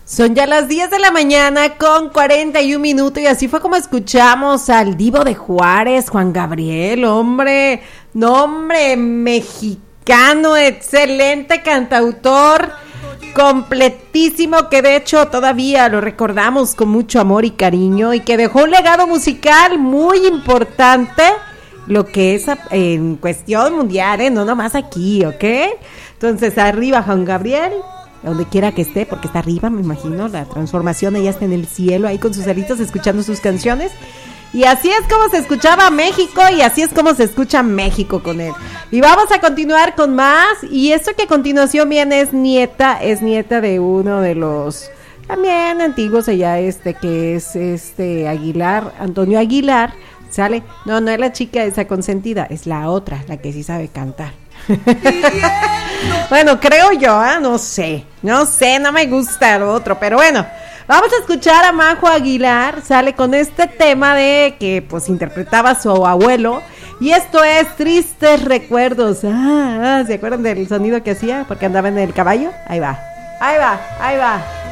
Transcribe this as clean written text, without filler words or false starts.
Son ya las 10 de la mañana con 41 minutos y así fue como escuchamos al Divo de Juárez, Juan Gabriel, hombre, mexicano, excelente cantautor, completísimo, que de hecho todavía lo recordamos con mucho amor y cariño y que dejó un legado musical muy importante, lo que es en cuestión mundial, no nomás aquí, ¿ok? Entonces arriba Juan Gabriel, donde quiera que esté, porque está arriba, me imagino, la transformación, ella está en el cielo, ahí con sus alitas, escuchando sus canciones, y así es como se escuchaba México, y así es como se escucha México con él. Y vamos a continuar con más, y esto que a continuación viene es nieta de uno de los también antiguos allá, que es Aguilar, Antonio Aguilar, sale, no es la chica esa consentida, es la otra, la que sí sabe cantar. Bueno, creo yo, no sé, no me gusta lo otro, pero bueno, vamos a escuchar a Majo Aguilar, sale con este tema de que pues interpretaba a su abuelo, y esto es Tristes Recuerdos. ¿Se acuerdan del sonido que hacía? Porque andaba en el caballo, ahí va.